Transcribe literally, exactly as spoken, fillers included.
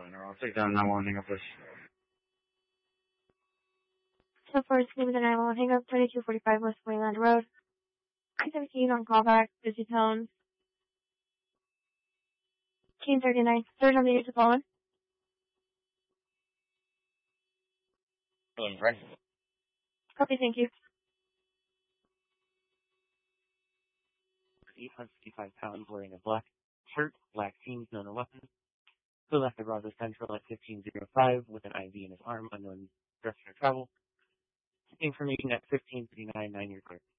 Center. I'll take down nine one one hang up, please. So first, name of the nine one one hang up, twenty-two forty-five West Wayland Road. nine seventeen on callback, busy tones. Team thirty-nine, third on the eight to phone. Hello, right? Copy, thank you. eight hundred fifty-five pounds, wearing a black shirt, black jeans, known a weapon. Who left the Roswell Central at fifteen oh five with an I V in his arm, unknown direction of travel. Information at fifteen fifty-nine, nine year clear.